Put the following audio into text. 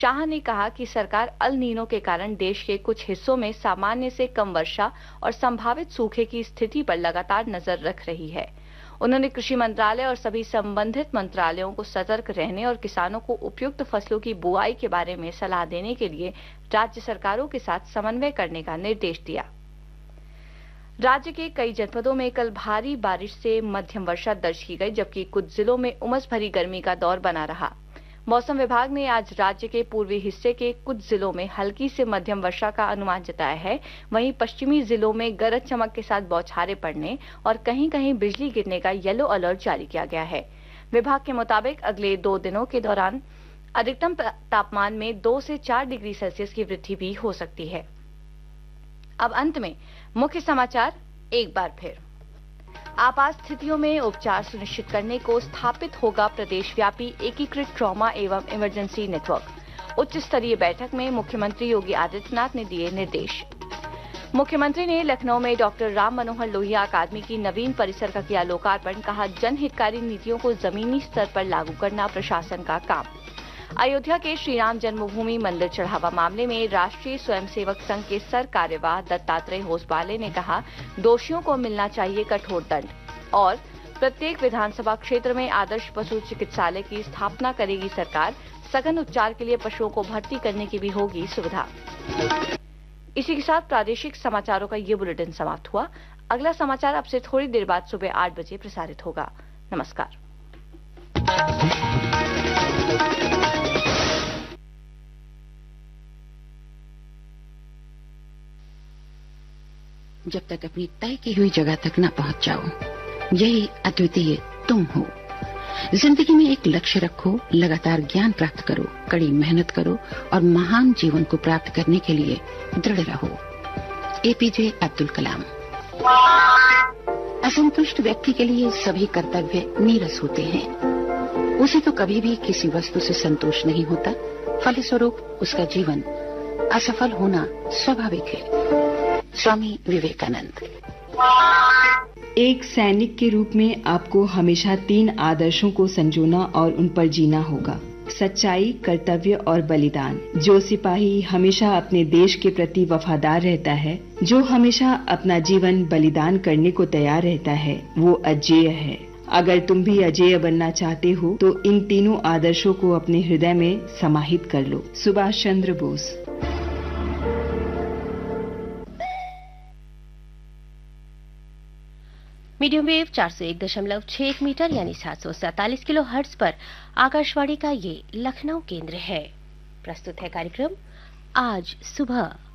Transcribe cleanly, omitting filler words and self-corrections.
शाह ने कहा कि सरकार अल नीनो के कारण देश के कुछ हिस्सों में सामान्य से कम वर्षा और संभावित सूखे की स्थिति पर लगातार नजर रख रही है। उन्होंने कृषि मंत्रालय और सभी संबंधित मंत्रालयों को सतर्क रहने और किसानों को उपयुक्त फसलों की बुआई के बारे में सलाह देने के लिए राज्य सरकारों के साथ समन्वय करने का निर्देश दिया। राज्य के कई जनपदों में कल भारी बारिश से मध्यम वर्षा दर्ज की गई, जबकि कुछ जिलों में उमस भरी गर्मी का दौर बना रहा। मौसम विभाग ने आज राज्य के पूर्वी हिस्से के कुछ जिलों में हल्की से मध्यम वर्षा का अनुमान जताया है। वहीं पश्चिमी जिलों में गरज चमक के साथ बौछारें पड़ने और कहीं कहीं बिजली गिरने का येलो अलर्ट जारी किया गया है। विभाग के मुताबिक अगले 2 दिनों के दौरान अधिकतम तापमान में 2 से 4 डिग्री सेल्सियस की वृद्धि भी हो सकती है। अब अंत में मुख्य समाचार एक बार फिर। आपात स्थितियों में उपचार सुनिश्चित करने को स्थापित होगा प्रदेशव्यापी एकीकृत ट्रॉमा एवं इमरजेंसी नेटवर्क। उच्च स्तरीय बैठक में मुख्यमंत्री योगी आदित्यनाथ ने दिए निर्देश। मुख्यमंत्री ने लखनऊ में डॉक्टर राम मनोहर लोहिया अकादमी की नवीन परिसर का किया लोकार्पण। कहा, जनहितकारी नीतियों को जमीनी स्तर पर लागू करना प्रशासन का काम। अयोध्या के श्री राम जन्मभूमि मंदिर चढ़ावा मामले में राष्ट्रीय स्वयंसेवक संघ के सर कार्यवाह दत्तात्रेय होसबाले ने कहा, दोषियों को मिलना चाहिए कठोर दंड और प्रत्येक विधानसभा क्षेत्र में आदर्श पशु चिकित्सालय की स्थापना करेगी सरकार। सघन उपचार के लिए पशुओं को भर्ती करने की भी होगी सुविधा। इसी के साथ प्रादेशिक समाचारों का ये बुलेटिन समाप्त हुआ। अगला समाचार आपसे थोड़ी देर बाद सुबह 8 बजे प्रसारित होगा। नमस्कार। जब तक अपनी तय की हुई जगह तक न पहुंच जाओ, यही अद्वितीय तुम हो। जिंदगी में एक लक्ष्य रखो, लगातार ज्ञान प्राप्त करो, कड़ी मेहनत करो और महान जीवन को प्राप्त करने के लिए दृढ़ रहो। एपीजे अब्दुल कलाम। असंतुष्ट व्यक्ति के लिए सभी कर्तव्य नीरस होते हैं। उसे तो कभी भी किसी वस्तु से संतोष नहीं होता, फलस्वरूप उसका जीवन असफल होना स्वाभाविक है। स्वामी विवेकानंद। एक सैनिक के रूप में आपको हमेशा 3 आदर्शों को संजोना और उन पर जीना होगा: सच्चाई, कर्तव्य और बलिदान। जो सिपाही हमेशा अपने देश के प्रति वफादार रहता है, जो हमेशा अपना जीवन बलिदान करने को तैयार रहता है, वो अजेय है। अगर तुम भी अजेय बनना चाहते हो तो इन तीनों आदर्शों को अपने हृदय में समाहित कर लो। Subhash Chandra Bose. Medium wave 401.61 metre यानी 747 किलो हर्ट्ज पर आकाशवाणी का ये लखनऊ केंद्र है। प्रस्तुत है कार्यक्रम आज सुबह।